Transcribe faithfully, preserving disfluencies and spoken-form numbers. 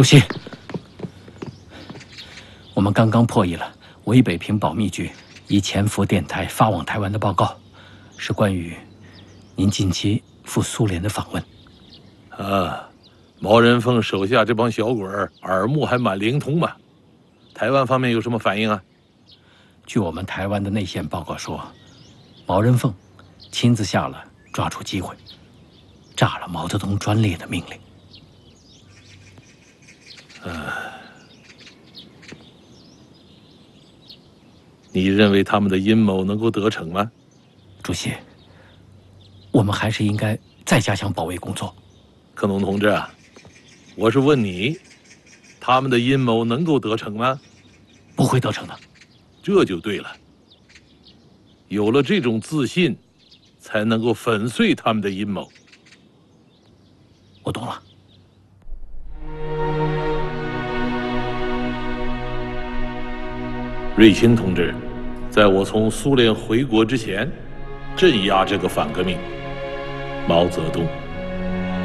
主席，我们刚刚破译了伪北平保密局以潜伏电台发往台湾的报告，是关于您近期赴苏联的访问。 啊，毛人凤手下这帮小鬼儿耳目还蛮灵通嘛。台湾方面有什么反应啊？ 据我们台湾的内线报告说，毛人凤亲自下了抓住机会，炸了毛泽东专列的命令。 啊，你认为他们的阴谋能够得逞吗？ 主席，我们还是应该再加强保卫工作。 克农同志啊，我是问你，他们的阴谋能够得逞吗？ 不会得逞的。 这就对了。有了这种自信，才能够粉碎他们的阴谋。 我懂了。 瑞清同志，在我从苏联回国之前，镇压这个反革命，毛泽东。